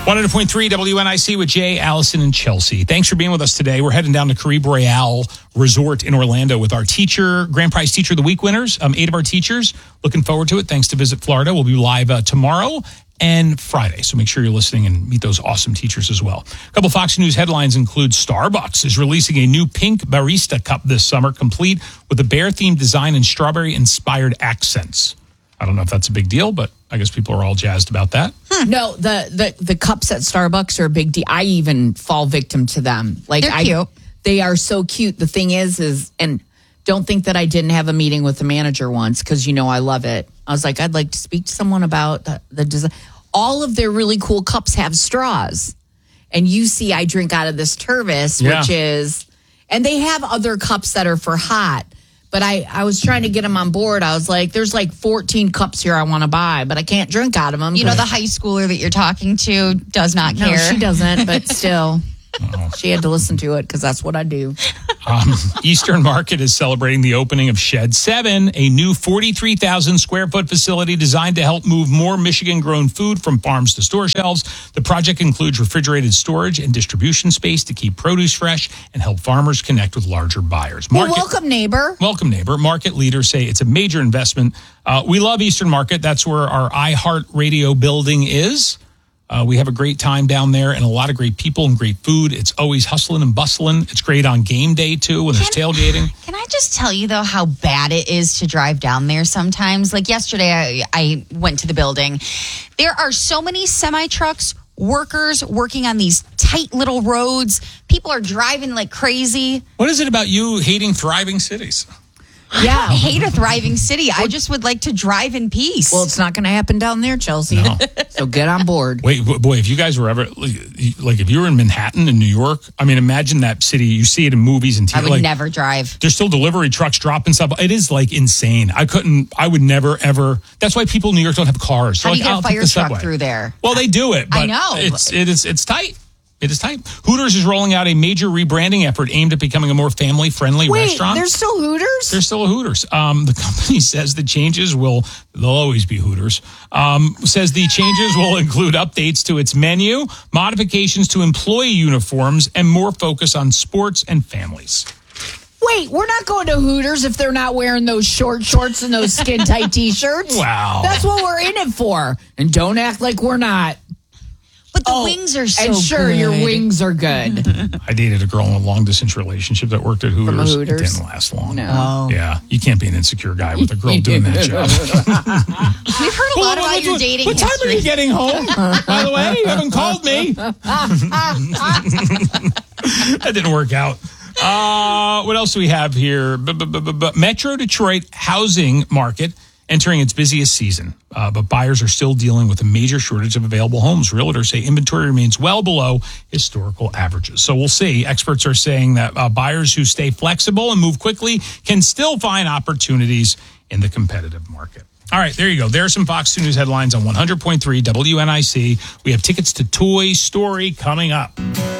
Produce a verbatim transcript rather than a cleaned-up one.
one hundred point three W N I C with Jay, Allison, and Chelsea. Thanks for being with us today. We're heading down to Caribe Royale Resort in Orlando with our teacher, Grand Prize Teacher of the Week winners, um, eight of our teachers. Looking forward to it. Thanks to Visit Florida. We'll be live uh, tomorrow and Friday. So make sure you're listening and meet those awesome teachers as well. A couple Fox News headlines include Starbucks is releasing a new pink barista cup this summer, complete with a bear-themed design and strawberry-inspired accents. I don't know if that's a big deal, but I guess people are all jazzed about that. Hmm. No, the, the the cups at Starbucks are a big deal. I even fall victim to them. Like, They're I, cute. They are so cute. The thing is, is, and don't think that I didn't have a meeting with the manager once because, you know, I love it. I was like, I'd like to speak to someone about the, the design. All of their really cool cups have straws. And you see, I drink out of this Tervis, Yeah. which is, and they have other cups that are for hot. But I, I was trying to get them on board. I was like, there's like fourteen cups here I want to buy, but I can't drink out of them. You know, the high schooler that you're talking to does not No, care. she doesn't, but still. She had to listen to it because that's what I do. Um, Eastern Market is celebrating the opening of Shed seven, a new forty-three thousand square foot facility designed to help move more Michigan-grown food from farms to store shelves. The project includes refrigerated storage and distribution space to keep produce fresh and help farmers connect with larger buyers. Well, welcome, neighbor. Welcome, neighbor. Market leaders say it's a major investment. Uh, we love Eastern Market. That's where our iHeartRadio building is. Uh, we have a great time down there and a lot of great people and great food. It's always hustling and bustling. It's great on game day, too, when there's Can- tailgating. Can I just tell you, though, how bad it is to drive down there sometimes? Like yesterday, I, I went to the building. There are so many semi-trucks, workers working on these tight little roads. People are driving like crazy. What is it about you hating thriving cities? Yeah. I hate a thriving city. I just would like to drive in peace. Well, it's not going to happen down there, Chelsea. No. So get on board. Wait, boy, if you guys were ever, like, if you were in Manhattan in New York, I mean, imagine that city. You see it in movies and T V. I would like, never drive. There's still delivery trucks dropping stuff. It is, like, insane. I couldn't, I would never, ever. That's why people in New York don't have cars. How So, do you like, get I'll a take fire the truck subway. through there? Well, they do it, but I know. It's, it is, it's tight. It is tight. Hooters is rolling out a major rebranding effort aimed at becoming a more family-friendly Wait, restaurant. there's still Hooters? There's still a Hooters. Um, the company says the changes will, they'll always be Hooters, um, says the changes will include updates to its menu, modifications to employee uniforms, and more focus on sports and families. Wait, we're not going to Hooters if they're not wearing those short shorts and those skin-tight T-shirts. Wow. That's what we're in it for. And don't act like we're not. But the Oh, wings are so And sure, good. your wings are good. I dated a girl in a long-dissance relationship that worked at Hooters. From a Hooters? It didn't last long. No. Yeah, you can't be an insecure guy with a girl doing that job. We've heard a lot Well, about what- your what- dating What time history. are you getting home? By the way, you haven't called me. That didn't work out. Uh, what else do we have here? B- b- b- b- b- Metro Detroit housing market entering its busiest season, uh, but buyers are still dealing with a major shortage of available homes. Realtors say inventory remains well below historical averages. So we'll see. Experts are saying that uh, buyers who stay flexible and move quickly can still find opportunities in the competitive market. All right, there you go. There are some Fox two News headlines on one hundred point three W N I C. We have tickets to Toy Story coming up.